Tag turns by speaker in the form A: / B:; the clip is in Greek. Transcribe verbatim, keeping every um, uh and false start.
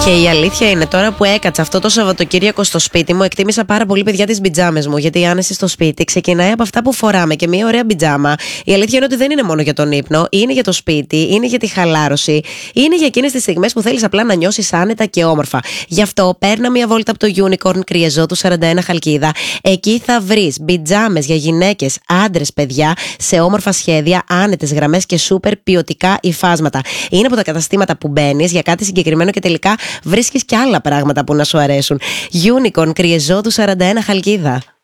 A: Και η αλήθεια είναι, τώρα που έκατσα αυτό το Σαββατοκύριακο στο σπίτι μου, εκτίμησα πάρα πολύ, παιδιά, τις πιτζάμες μου. Γιατί η άνεση στο σπίτι ξεκινάει από αυτά που φοράμε. Και μια ωραία πιτζάμα, η αλήθεια είναι ότι δεν είναι μόνο για τον ύπνο, είναι για το σπίτι, είναι για τη χαλάρωση, είναι για εκείνες τις στιγμές που θέλεις απλά να νιώσεις άνετα και όμορφα. Γι' αυτό παίρνα μια βόλτα από το Unicorn Κρυεζότου σαράντα ένα Χαλκίδα. Εκεί θα βρεις πιτζάμες για γυναίκες, άντρες, παιδιά, σε όμορφα σχέδια, άνετες γραμμές και σούπερ ποιοτικά υφάσματα. Είναι από τα καταστήματα που μπαίνεις για κάτι συγκεκριμένο και τελικά βρίσκεις και άλλα πράγματα που να σου αρέσουν. Unicorn Κρυεζότου σαράντα ένα Χαλκίδα.